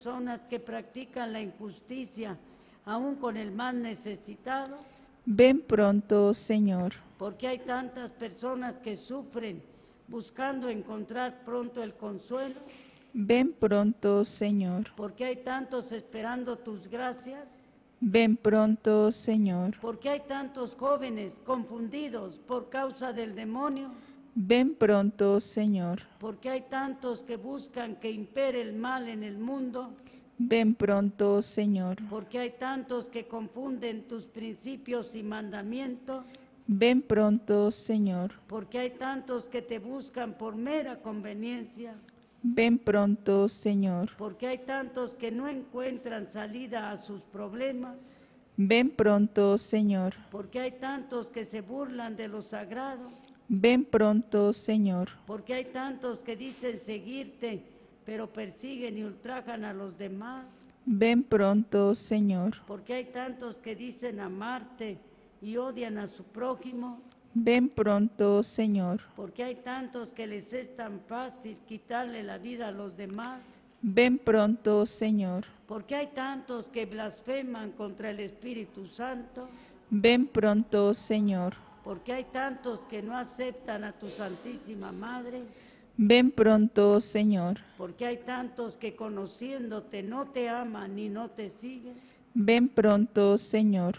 personas que practican la injusticia, aún con el más necesitado. Ven pronto, Señor. Porque hay tantas personas que sufren buscando encontrar pronto el consuelo. Ven pronto, Señor. Porque hay tantos esperando tus gracias. Ven pronto, Señor. Porque hay tantos jóvenes confundidos por causa del demonio. Ven pronto, Señor. Porque hay tantos que buscan que impere el mal en el mundo. Ven pronto, Señor. Porque hay tantos que confunden tus principios y mandamientos. Ven pronto, Señor. Porque hay tantos que te buscan por mera conveniencia. Ven pronto, Señor. Porque hay tantos que no encuentran salida a sus problemas. Ven pronto, Señor. Porque hay tantos que se burlan de lo sagrado. Ven pronto, Señor. Porque hay tantos que dicen seguirte, pero persiguen y ultrajan a los demás. Ven pronto, Señor. Porque hay tantos que dicen amarte y odian a su prójimo. Ven pronto, Señor. Porque hay tantos que les es tan fácil quitarle la vida a los demás. Ven pronto, Señor. Porque hay tantos que blasfeman contra el Espíritu Santo. Ven pronto, Señor. Porque hay tantos que no aceptan a tu Santísima Madre. Ven pronto, Señor. Porque hay tantos que conociéndote no te aman ni no te siguen. Ven pronto, Señor.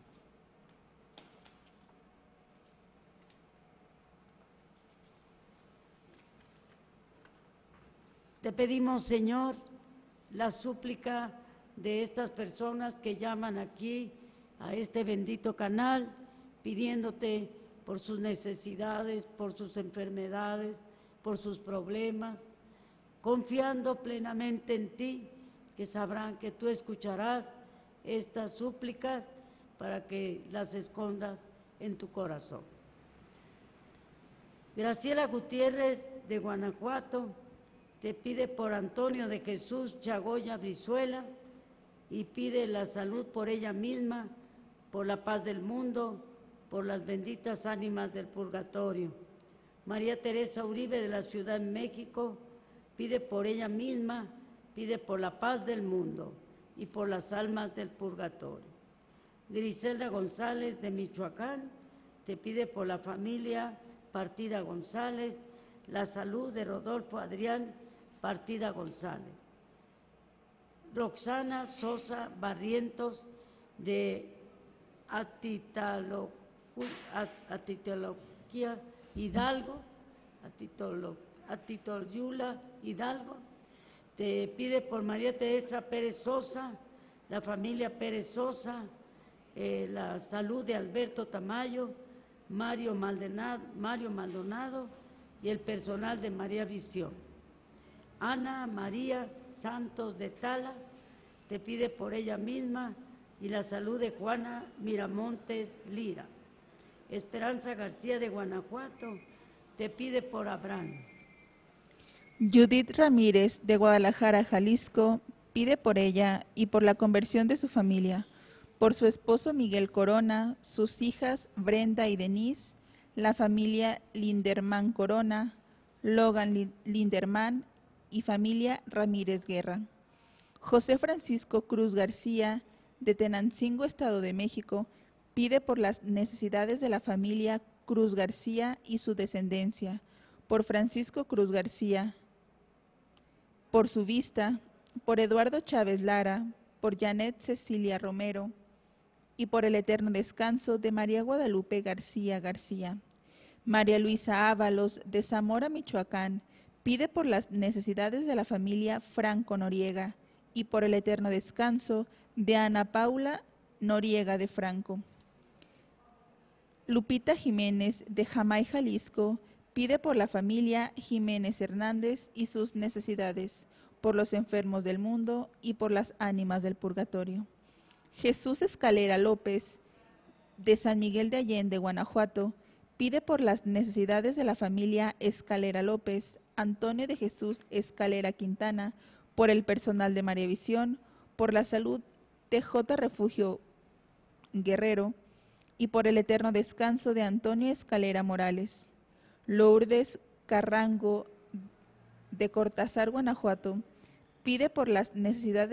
Te pedimos, Señor, la súplica de estas personas que llaman aquí a este bendito canal, pidiéndote por sus necesidades, por sus enfermedades, por sus problemas, confiando plenamente en ti, que sabrán que tú escucharás estas súplicas para que las escondas en tu corazón. Graciela Gutiérrez de Guanajuato te pide por Antonio de Jesús Chagoya Brizuela y pide la salud por ella misma, por la paz del mundo, por las benditas ánimas del purgatorio. María Teresa Uribe de la Ciudad de México pide por ella misma, pide por la paz del mundo y por las almas del purgatorio. Griselda González de Michoacán te pide por la familia Partida González, la salud de Rodolfo Adrián Partida González. Roxana Sosa Barrientos de Atitoloquia Hidalgo, Atitoyula Hidalgo, te pide por María Teresa Pérez Sosa, la familia Pérez Sosa, la salud de Alberto Tamayo, Mario Maldonado y el personal de María Visión. Ana María Santos de Tala te pide por ella misma y la salud de Juana Miramontes Lira. Esperanza García de Guanajuato te pide por Abraham. Judith Ramírez de Guadalajara, Jalisco, pide por ella y por la conversión de su familia, por su esposo Miguel Corona, sus hijas Brenda y Denise, la familia Linderman Corona, Logan Linderman y familia Ramírez Guerra. José Francisco Cruz García, de Tenancingo, Estado de México, pide por las necesidades de la familia Cruz García y su descendencia, por Francisco Cruz García, por su vista, por Eduardo Chávez Lara, por Janet Cecilia Romero y por el eterno descanso de María Guadalupe García García. María Luisa Ábalos, de Zamora, Michoacán, pide por las necesidades de la familia Franco Noriega y por el eterno descanso de Ana Paula Noriega de Franco. Lupita Jiménez, de Jamay, Jalisco, pide por la familia Jiménez Hernández y sus necesidades, por los enfermos del mundo y por las ánimas del purgatorio. Jesús Escalera López, de San Miguel de Allende, Guanajuato, pide por las necesidades de la familia Escalera López, Antonio de Jesús Escalera Quintana, por el personal de María Visión, por la salud de J. Refugio Guerrero y por el eterno descanso de Antonio Escalera Morales. Lourdes Carrango, de Cortázar, Guanajuato, pide por las necesidades